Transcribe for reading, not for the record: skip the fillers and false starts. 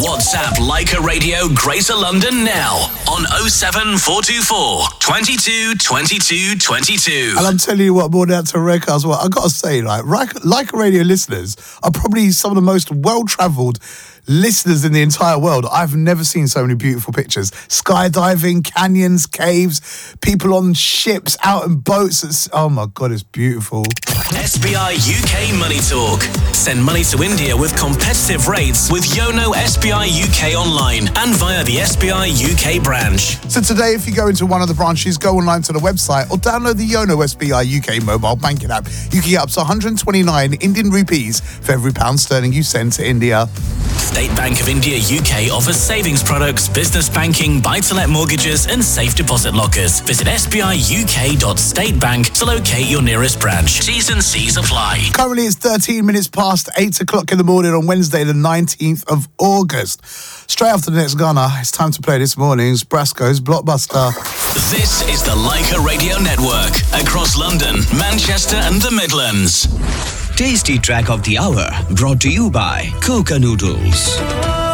WhatsApp Leica Radio Greater London now on 07424 22 22 22. And I'm telling you what, more than to Reka as well. I've got to say, like Leica Radio listeners are probably some of the most well-travelled listeners in the entire world. I've never seen so many beautiful pictures. Skydiving, canyons, caves, people on ships, out in boats. Oh my God, it's beautiful. SBI UK Money Talk. Send money to India with competitive rates with Yono SBI UK online and via the SBI UK branch. So today, if you go into one of the branches, go online to the website or download the Yono SBI UK mobile banking app. You can get up to 129 Indian rupees for every pound sterling you send to India. State Bank of India UK offers savings products, business banking, buy-to-let mortgages and safe deposit lockers. Visit sbiuk.statebank to locate your nearest branch. T's and C's apply. Currently, it's 13 minutes past 8 o'clock in the morning on Wednesday, the 19th of August. Straight after the next Ghana, it's time to play this morning's Brasco's Blockbuster. This is the Leica Radio Network across London, Manchester and the Midlands. Tasty Track of the Hour, brought to you by Coca Noodles.